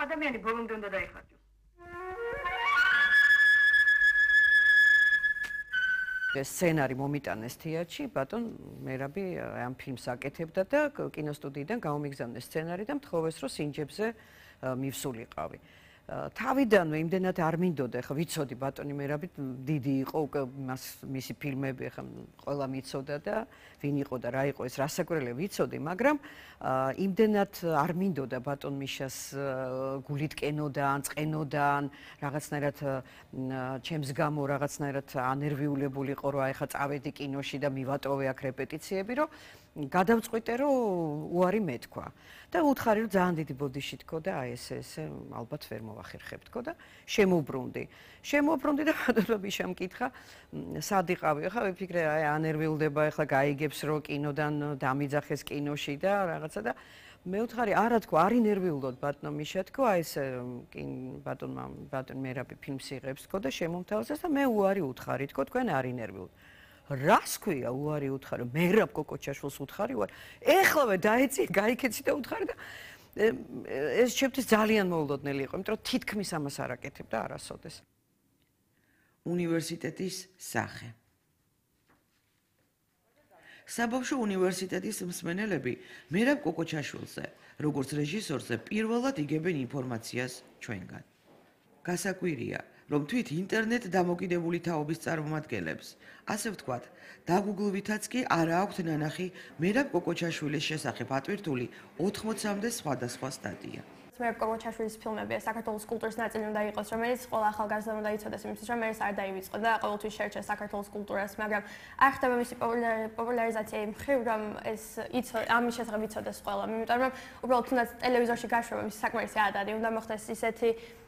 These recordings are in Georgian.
ადამიანი ბოლომდე უნდა დაიხარჯოს. სცენარი მომიტანეს თეატრში, ბატონ მერაბი ამ ფილმს აკეთებდა და კინოსტუდიიდან გამომიგზავნეს სცენარი და მთხოვეს, რომ სინჯებზე მივსულიყავი. თავიდანვე იმდენად არ მინდოდა, ხა ვიცოდი ბატონი მერაბი დიდი იყო, უკვე მისი ფილმები ხა ყველა მიცოდა და ვინ იყო და რა იყო ეს რასაკვირველია ვიცოდი, მაგრამ იმდენად არ მინდოდა ბატონ მიშას გულით კენოდან, წყენოდან, რაღაცნაირად ჩემს გამო რაღაცნაირად ანერვიულებული იყო, რომ აი ხა წავედი კინოში და მივატოვე აქ რეპეტიციები, რომ გადავწყვიტე, რომ უარი მეთქვა. და უთხარი, რომ ძალიან დიდი ბოდიში თქო და აი ესე ალბათ ვერ მოვახერხებ თქო და შემოუბრუნდი. შემოუბრუნდი და ბატონმა მიშამ მკითხა, სად იყავი? ახლა ვიფიქრე, აი ანერვიულდება, ახლა გაიგებს, რომ კინოდან დამიძახეს კინოში და რაღაცა და მე ვთხარი, არა თქო, არ ინერვიულოდ ბატონო მიშა თქო, აი ეს ბატონ მერაბი ფილმს იღებს თქო და შემომთავაზეს და მე უარი უთხარი თქო, თქვენ არ ინერვიულოდ. რას ქვია უარი უთხარი? მერაბ კოკოჩაშვილს უთხარი უარი. ეხლავე დაეწი, გაიქეცი და უთხარი და ეს ჩემთვის ძალიან მოულოდნელი იყო, იმიტომ რომ თითქმის ამას არ აკეთებდა არასოდეს. უნივერსიტეტის სახე. საბავშვო უნივერსიტეტის მსმენელები მერაბ კოკოჩაშვილზე, როგორც რეჟისორზე, პირველად იგებენ ინფორმაციას ჩვენგან. გასაკვირია, რომ თვით ინტერნეტ დამოკიდებული თაობის წარმომადგენლებს, ასე ვთქვათ, დაგუგლვითაც კი არა აქვთ ნანახი მერაბ კოკოჩაშვილის შესახებ ატვირთული 80-მდე სხვადასხვა სტატია. მერაბ კოკოჩაშვილის ფილმები საქართველოს კულტურის ნაწილი უნდა იყოს, რომელიც ყველა ახალგაზრდამ უნდა იცოდეს, იმისთვის რომ ეს არ დაივიწყო და ყოველთვის შეერჩეს საქართველოს კულტურას, მაგრამ არ ხდება მისი პოპულარიზაცია იმ მხრივ, რომ ეს ამის შესახებ იცოდეს ყველა. იმიტომ რომ უბრალოდ თუნდაც ტელევიზორში გაშვება მისი საკმარისი ადადი, უნდა მოხდეს ისეთი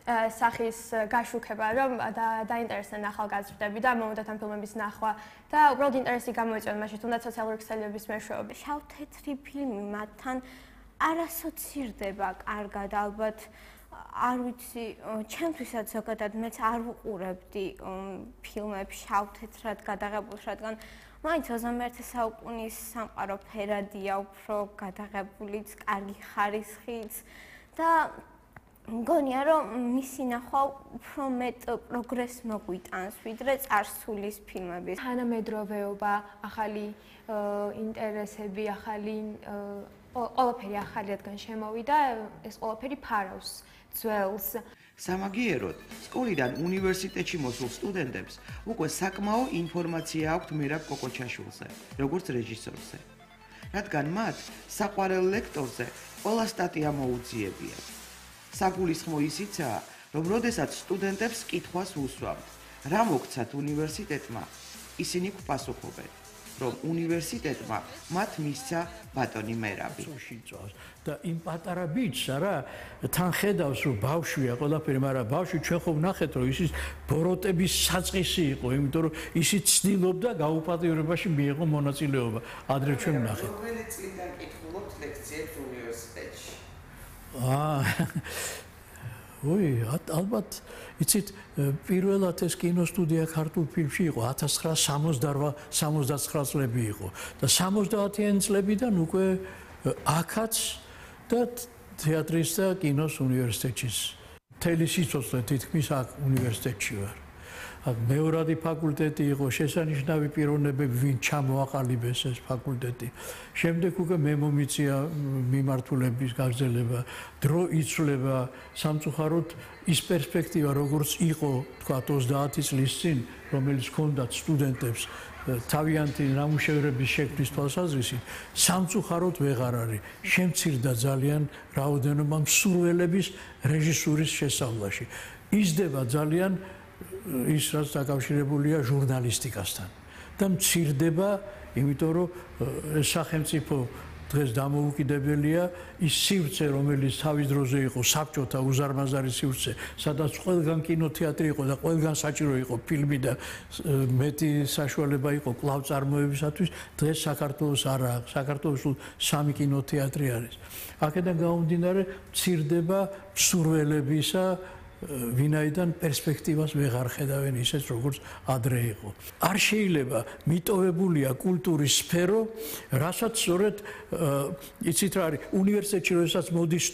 სახის გაშუქება, რომ დაინტერესდნენ ახალგაზრდები და მომდათ ამ ფილმების ნახვა და უბრალოდ ინტერესი გამოიწვიონ მაშინ თუნდაც სოციალური ქსელების მეშვეობით. შავ-თეთრი ფილმი მათთან არ ასოცირდება კარგად, ალბათ არ ვიცი, ჩემთვისაც ზოგადად მეც არ ვუყურებდი ფილმებს შავ-თეთრად გადაღებულს, რადგან მაინც 21 საუკუნის სამყარო ფერადია, უფრო გადაღებულიც, კარგი ხარისხით და მგონია, რომ მისი ნახვა უფრო მეტ პროგრესს მოგვიტანს, ვიდრე წარსულის ფილმები. თანამედროვეობა, ახალი ინტერესები, ახალი ყველაფერი ახალი რადგან შემოვიდა, ეს ყველაფერი ფარავს ძველს. სამაგიეროდ, სკოლიდან უნივერსიტეტში მოსულ სტუდენტებს უკვე საკმაო ინფორმაცია აქვთ მერაბ კოკოჩაშვილზე, როგორც რეჟისორზე. რადგან მათ საყვარელ ლექტორზე ყველა სტატია მოუძიებიათ. საგულისხმო ისიცაა, რომ როდესაც სტუდენტებს კითხვას უსვამთ, რა მოგცათ უნივერსიტეტმა, ისინი გვპასუხობენ, რომ უნივერსიტეტმა მათ მისცა ბატონი მერაბი. და იმ პატარა ბიჭს არა თან ხედავს, რომ ბავშვია ყველაფერი, მაგრამ ბავშვი ჩვენ ხომ ვნახეთ, რომ ისიც ბოროტების საწყისი იყო, იმიტომ რომ ისიც ცდილობდა გაუპატიურებაში მიეღო მონაწილეობა. ადრე ჩვენ ვნახეთ. რომელი წლიდან კითხულობთ ლექციებს უნივერსიტეტში? ალბათ, იცით, პირველად ეს კინოსტუდია ქართულ ფილმში იყო 1969 წლები იყო და 70-იანი წლებიდან უკვე აქაც და თეატრის და კინოს უნივერსიტეტშიც. მთელი სიცოცხლე თითქმის აქ უნივერსიტეტში ვარ. მეორადი ფაკულტეტი იყო, შესანიშნავი პიროვნებები, ვინ ჩამოაყალიბეს ეს ფაკულტეტი. შემდეგ უკვე მე მომიწია მიმართულების გაგრძელება, დრო იცვლება, სამწუხაროდ ის პერსპექტივა, როგორც იყო, თქვათ 30 წლის წინ, რომელიც ჰქონდათ სტუდენტებს თავიანთი ნამუშევრების შექმნის თვალსაზრისით, სამწუხაროდ ვეღარ არის. შემცირდა ძალიან რაოდენობა მსურველების რეჟისურის შესწავლაში. იზრდება ძალიან ის რაც დაკავშირებულია ჟურნალისტიკასთან და მცირდება, იმიტომ რომ სახელმწიფო დღეს დამოუკიდებელია ის სივრცე, რომელიც თავის დროზე იყო საბჭოთა უზარმაზარი სივრცე, სადაც ყველგან კინოთეატრი იყო და ყველგან საჭირო იყო ფილმი და მეტი საშუალება იყო კვლავ წარმოებისათვის, დღეს საქართველოს არა აქვს. საქართველოს 3 კინოთეატრი არის. აქედან გამომდინარე, მცირდება მსურველებისა ვინაიდან პერსპექტივას ვეღარ ხედავენ ისეთ, როგორც ადრე იყო. არ შეიძლება მიტოვებულია კულტურის სფერო, რასაც სწორედ იცით რა არის, უნივერსიტეტში როდესაც მოდის